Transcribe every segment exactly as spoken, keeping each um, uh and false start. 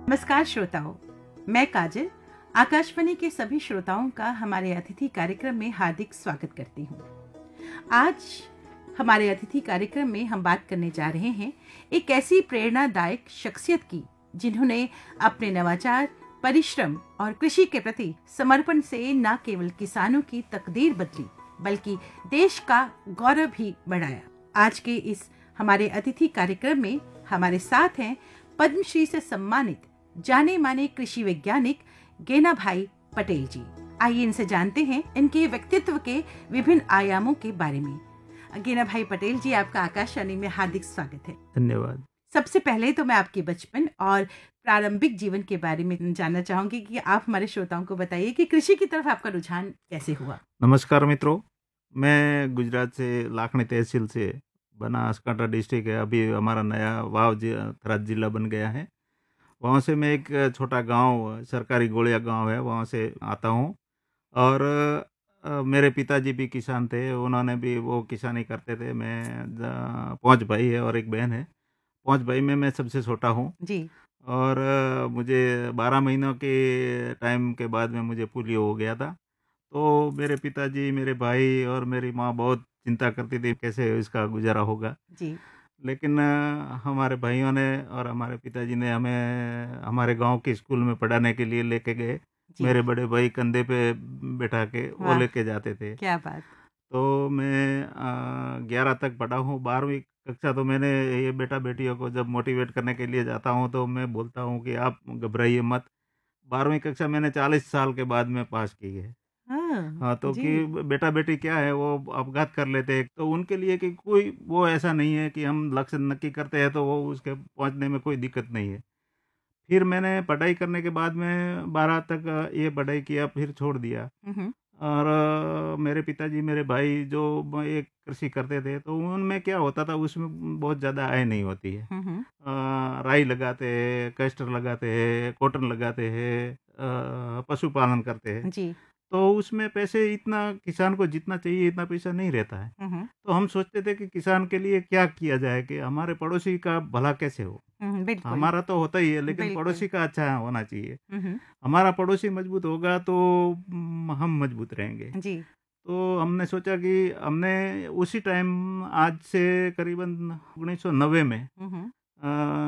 नमस्कार श्रोताओं, मैं काजल आकाशवाणी के सभी श्रोताओं का हमारे अतिथि कार्यक्रम में हार्दिक स्वागत करती हूँ। आज हमारे अतिथि कार्यक्रम में हम बात करने जा रहे हैं एक ऐसी प्रेरणादायक शख्सियत की जिन्होंने अपने नवाचार, परिश्रम और कृषि के प्रति समर्पण से न केवल किसानों की तकदीर बदली बल्कि देश का गौरव भी बढ़ाया। आज के इस हमारे अतिथि कार्यक्रम में हमारे साथ हैं पद्मश्री से सम्मानित जाने माने कृषि वैज्ञानिक गेना भाई पटेल जी। आइए इनसे जानते हैं इनके व्यक्तित्व के विभिन्न आयामों के बारे में। गेना भाई पटेल जी, आपका आकाशवाणी में हार्दिक स्वागत है। धन्यवाद। सबसे पहले तो मैं आपके बचपन और प्रारंभिक जीवन के बारे में जानना चाहूंगी कि आप हमारे श्रोताओं को बताइए कि कृषि की तरफ आपका रुझान कैसे हुआ। नमस्कार मित्रों, मैं गुजरात से लाखनी तहसील से बनासकांठा डिस्ट्रिक्ट है, अभी हमारा नया वाव थराद जिला बन गया है। वहाँ से मैं एक छोटा गांव सरकारी गोलिया गांव है, वहाँ से आता हूँ। और अ, मेरे पिताजी भी किसान थे, उन्होंने भी वो किसानी करते थे। मैं ज- पांच भाई है और एक बहन है। पांच भाई में मैं सबसे छोटा हूँ। जी। और अ, मुझे बारह महीनों के टाइम के बाद में मुझे पोलियो हो गया था। तो मेरे पिताजी, मेरे भाई और मेरी माँ बहुत चिंता करती थी कैसे इसका गुजारा होगा। जी। लेकिन अ, हमारे भाइयों ने और हमारे पिताजी ने हमें हमारे गांव के स्कूल में पढ़ाने के लिए लेके गए। जी। मेरे बड़े भाई कंधे पे बैठा के वो वाह, लेके जाते थे। क्या बात। तो मैं ग्यारह तक पढ़ा हूँ। बारहवीं कक्षा तो मैंने ये बेटा बेटियों को जब मोटिवेट करने के लिए जाता हूँ तो मैं बोलता हूँ कि आप घबराइए मत। बारहवीं कक्षा मैंने चालीस साल के बाद में पास की है। हाँ हाँ, तो कि जी। बेटा बेटी क्या है वो अपघात कर लेते हैं, तो उनके लिए कि कोई वो ऐसा नहीं है कि हम लक्ष्य नक्की करते हैं तो वो उसके पहुंचने में कोई दिक्कत नहीं है। फिर मैंने पढ़ाई करने के बाद में बारह तक ये पढ़ाई किया, फिर छोड़ दिया। हम्म। और अ, मेरे पिताजी, मेरे भाई जो ब- एक कृषि करते थे, तो उनमें क्या होता था, उसमें बहुत ज़्यादा आय नहीं होती है। हम्म। अ, राई लगाते हैं, कैस्टर लगाते हैं, कॉटन लगाते हैं, अ, पशुपालन करते हैं। जी। तो उसमें पैसे इतना किसान को जितना चाहिए इतना पैसा नहीं रहता है। हम्म। तो हम सोचते थे कि किसान के लिए क्या किया जाए कि हमारे पड़ोसी का भला कैसे हो। हम्म, बिल्कुल। हमारा तो होता ही है, लेकिन बिल्कुल। पड़ोसी का अच्छा होना चाहिए। हम्म। हमारा पड़ोसी मजबूत होगा तो हम्म, हम मजबूत रहेंगे। जी। तो हमने सोचा कि हमने उसी टाइम, आज से करीबन उन्नीस सौ नब्बे में हम्म। अ,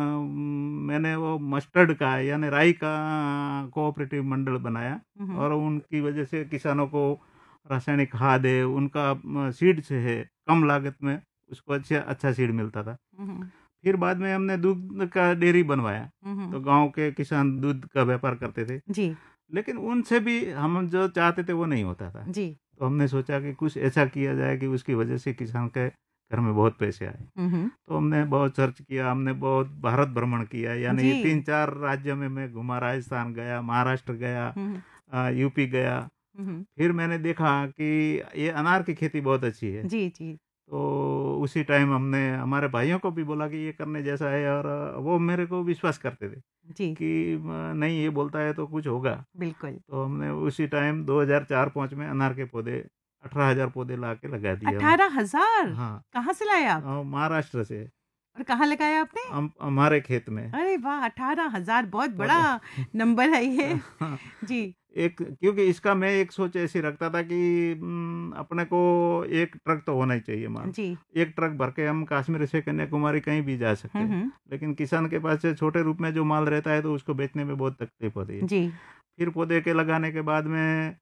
मैंने वो मस्टर्ड का यानी राई का कोऑपरेटिव मंडल बनाया। हम्म। और उनकी वजह से किसानों को रासायनिक खाद है, उनका सीड से है, कम लागत में उसको अच्छा अच्छा सीड मिलता था। हम्म। फिर बाद में हमने दूध का डेयरी बनवाया। हम्म। तो गांव के किसान दूध का व्यापार करते थे, जी। लेकिन उनसे भी हम जो चाहते थे वो नहीं होता था। जी। तो हमने सोचा कि कुछ ऐसा किया जाए कि उसकी वजह से किसान के घर में बहुत पैसे आए। हम्म। तो हमने बहुत सर्च किया, हमने बहुत भारत भ्रमण किया, यानी जी। तीन चार राज्यों में मैं घुमा। राजस्थान गया, महाराष्ट्र गया, हम्म। अ, यूपी गया। हम्म। फिर मैंने देखा कि ये अनार की खेती बहुत अच्छी है। जी। जी। तो उसी टाइम हमने हमारे भाइयों को भी बोला कि ये करने जैसा है, और अ, वो मेरे को विश्वास करते थे जी। कि अ, नहीं, ये बोलता है तो कुछ होगा। बिल्कुल। तो हमने उसी टाइम दो हज़ार चार पाँच में अनार के पौधे अठारह हजार पौधे ला के लगा दिए हमने। अठारह हजार। हाँ, कहाँ से लाए आप? अ, महाराष्ट्र से। और कहाँ लगाया आपने? हम हमारे खेत में अरे वाह, अठारह हजार बहुत बड़ा पौधे। नंबर है ये। हाँ, जी। एक क्योंकि इसका मैं एक सोच ऐसी रखता था कि हम्म, अपने को एक ट्रक तो होना ही चाहिए माल। जी। एक ट्रक भर के हम कश्मीर से कन्याकुमारी कहीं भी जा सकते हैं। हम्म। लेकिन किसान के पास से छोटे रूप में जो माल रहता है तो उसको बेचने में बहुत तकलीफ होती है। जी। फिर पौधे के लगाने के बाद में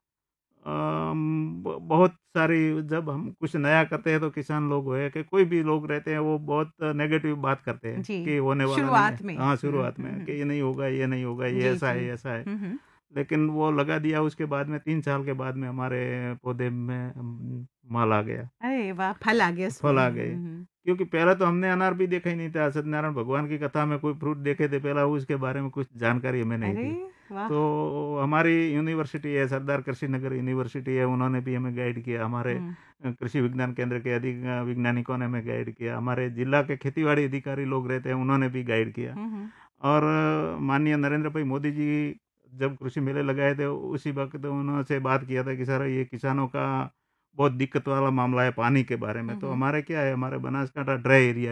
अम, ब- बहुत सारी, जब हम कुछ नया करते हैं तो किसान लोग है कि कोई भी लोग रहते हैं वो बहुत नेगेटिव बात करते हैं जी। कि होने वाला नहीं है। शुरुआत में। हाँ, हम्म। शुरुआत में हम्म। कि ये नहीं होगा, ये नहीं होगा, ये जी। ऐसा जी। है, ऐसा है। हम्म। लेकिन वो लगा दिया, उसके बाद में तीन साल के बाद में हमारे पौधे में अम, माल आ गया, अरे वाह, फल आ गया उसमें। फल आ गए। हम्म। क्योंकि पहले तो हमने अनार भी देखा ही नहीं था। सत्यनारायण भगवान की कथा में कोई फ्रूट देखे थे पहला, उसके बारे में कुछ जानकारी हमें नहीं अरे थी। वाह। तो हमारी यूनिवर्सिटी है, सरदार कृषि नगर यूनिवर्सिटी है, उन्होंने भी हमें गाइड किया। हमारे हम्म। अ, कृषि विज्ञान केंद्र के अधिक अ, वैज्ञानिकों ने हमें गाइड किया। हमारे जिला के खेतीबाड़ी अधिकारी लोग रहते हैं, उन्होंने भी गाइड किया। हम्म। और अ, माननीय नरेंद्र भाई मोदी जी जब कृषि मेले लगाए थे उसी वक्त उन्होंने बात किया था कि सर ये किसानों का बहुत दिक्कत वाला मामला है पानी के बारे में। तो हम्म। हमारे क्या है, हमारे बनासकांठा ड्राई एरिया